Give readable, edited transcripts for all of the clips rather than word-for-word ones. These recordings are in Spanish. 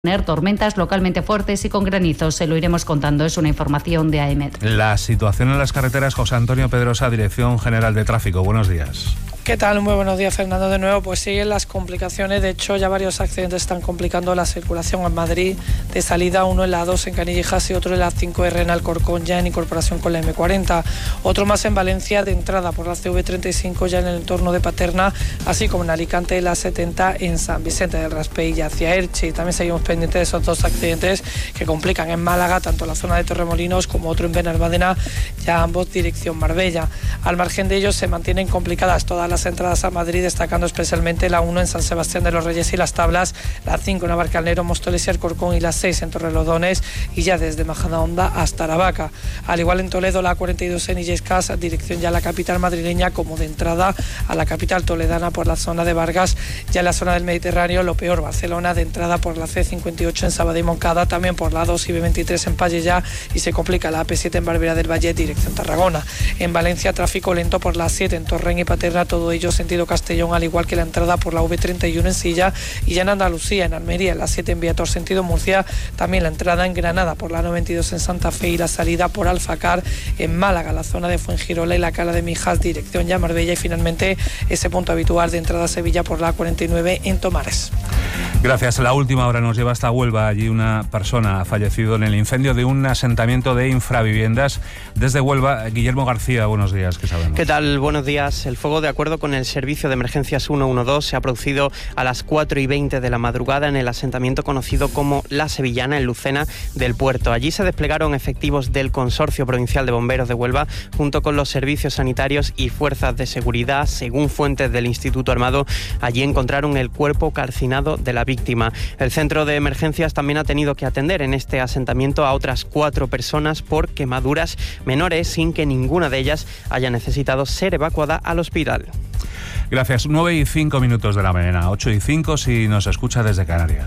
Tormentas localmente fuertes y con granizo. Se lo iremos contando. Es una información de AEMET. La situación en las carreteras. José Antonio Pedrosa, Dirección General de Tráfico. Buenos días. ¿Qué tal? Muy buenos días, Fernando. De nuevo, pues siguen las complicaciones. De hecho, ya varios accidentes están complicando la circulación en Madrid de salida, uno en la A2 en Canillejas y otro en la 5R en Alcorcón, ya en incorporación con la M40. Otro más en Valencia de entrada por la CV35 ya en el entorno de Paterna, así como en Alicante la 70 en San Vicente del Raspey y hacia Elche. También seguimos pendientes de esos dos accidentes que complican en Málaga, tanto la zona de Torremolinos como otro en Benalmádena, ya ambos dirección Marbella. Al margen de ellos se mantienen complicadas todas las entradas a Madrid, destacando especialmente la 1 en San Sebastián de los Reyes y Las Tablas, la 5 en Navalcarnero, Móstoles y Alcorcón y la 6 en Torrelodones y ya desde Majadahonda hasta Aravaca. Al igual en Toledo la 42 en Illescas, dirección ya a la capital madrileña, como de entrada a la capital toledana por la zona de Vargas, ya en la zona del Mediterráneo lo peor, Barcelona de entrada por la C58 en Sabadell y Moncada, también por la 2 y B23 en Pallejà y se complica la AP7 en Barbera del Valle, dirección Tarragona. En Valencia tráfico lento por la 7 en Torrent y Paterna, todo ello sentido Castellón, al igual que la entrada por la V31 en Silla y ya en Andalucía, en Almería, en la 7 en Viator sentido Murcia, también la entrada en Granada por la 92 en Santa Fe y la salida por Alfacar en Málaga, la zona de Fuengirola y la Cala de Mijas, dirección ya Marbella y finalmente ese punto habitual de entrada a Sevilla por la 49 en Tomares. Gracias. La última hora nos lleva hasta Huelva. Allí una persona ha fallecido en el incendio de un asentamiento de infraviviendas. Desde Huelva, Guillermo García, buenos días, ¿qué sabemos? ¿Qué tal? Buenos días. El fuego, de acuerdo con el Servicio de Emergencias 112, se ha producido a las 4:20 de la madrugada en el asentamiento conocido como La Sevillana, en Lucena del Puerto. Allí se desplegaron efectivos del Consorcio Provincial de Bomberos de Huelva, junto con los servicios sanitarios y fuerzas de seguridad. Según fuentes del Instituto Armado, allí encontraron el cuerpo calcinado de la víctima. El centro de emergencias también ha tenido que atender en este asentamiento a otras 4 personas por quemaduras menores, sin que ninguna de ellas haya necesitado ser evacuada al hospital. Gracias. 9:05 de la mañana, 8:05 si nos escucha desde Canarias.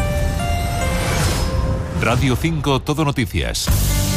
Radio 5 Todo Noticias.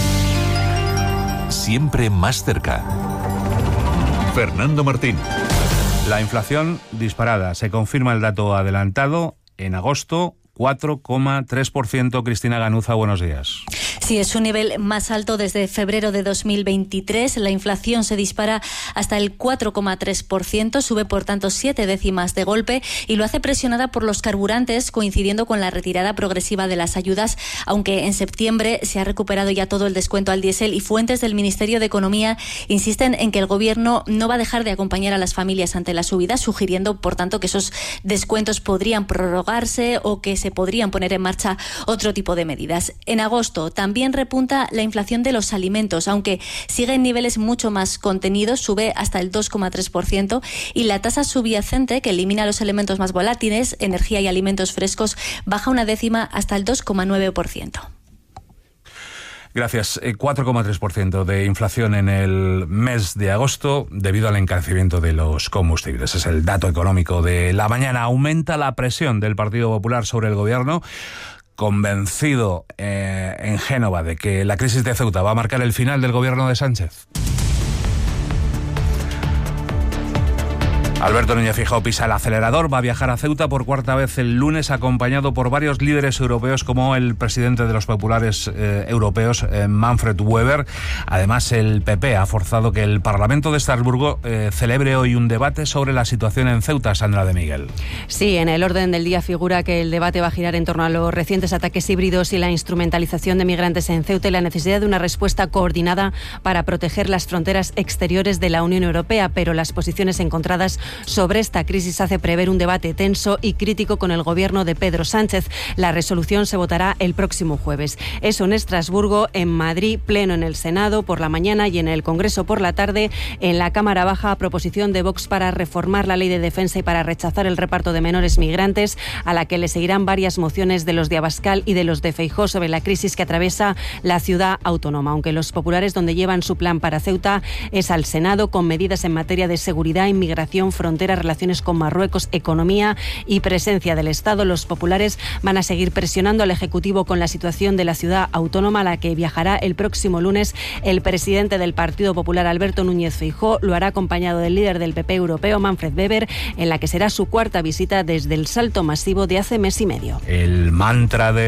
Siempre más cerca. Fernando Martín. La inflación disparada. Se confirma el dato adelantado en agosto. 4,3%. Cristina Ganuza, buenos días. Sí, es un nivel más alto desde febrero de 2023. La inflación se dispara hasta el 4,3%, sube por tanto 7 décimas de golpe y lo hace presionada por los carburantes, coincidiendo con la retirada progresiva de las ayudas, aunque en septiembre se ha recuperado ya todo el descuento al diésel y fuentes del Ministerio de Economía insisten en que el Gobierno no va a dejar de acompañar a las familias ante la subida, sugiriendo por tanto que esos descuentos podrían prorrogarse o que se podrían poner en marcha otro tipo de medidas. En agosto también repunta la inflación de los alimentos, aunque sigue en niveles mucho más contenidos, sube hasta el 2,3% y la tasa subyacente, que elimina los elementos más volátiles, energía y alimentos frescos, baja una décima hasta el 2,9%. Gracias. 4,3% de inflación en el mes de agosto debido al encarecimiento de los combustibles. Es el dato económico de la mañana. Aumenta la presión del Partido Popular sobre el Gobierno, convencido en Génova de que la crisis de Ceuta va a marcar el final del Gobierno de Sánchez. Alberto Núñez Feijóo pisa el acelerador, va a viajar a Ceuta por 4ª vez el lunes, acompañado por varios líderes europeos como el presidente de los populares europeos, Manfred Weber. Además, el PP ha forzado que el Parlamento de Estrasburgo celebre hoy un debate sobre la situación en Ceuta. Sandra de Miguel. Sí, en el orden del día figura que el debate va a girar en torno a los recientes ataques híbridos y la instrumentalización de migrantes en Ceuta y la necesidad de una respuesta coordinada para proteger las fronteras exteriores de la Unión Europea, pero las posiciones encontradas sobre esta crisis hace prever un debate tenso y crítico con el gobierno de Pedro Sánchez. La resolución se votará el próximo jueves. Eso en Estrasburgo, en Madrid, pleno en el Senado por la mañana y en el Congreso por la tarde. En la Cámara Baja, proposición de Vox para reformar la ley de defensa y para rechazar el reparto de menores migrantes, a la que le seguirán varias mociones de los de Abascal y de los de Feijóo sobre la crisis que atraviesa la ciudad autónoma. Aunque los populares, donde llevan su plan para Ceuta, es al Senado, con medidas en materia de seguridad, inmigración, fronteras, relaciones con Marruecos, economía y presencia del Estado. Los populares van a seguir presionando al Ejecutivo con la situación de la ciudad autónoma a la que viajará el próximo lunes el presidente del Partido Popular, Alberto Núñez Feijóo. Lo hará acompañado del líder del PP europeo, Manfred Weber, en la que será su cuarta visita desde el salto masivo de hace mes y medio. El mantra de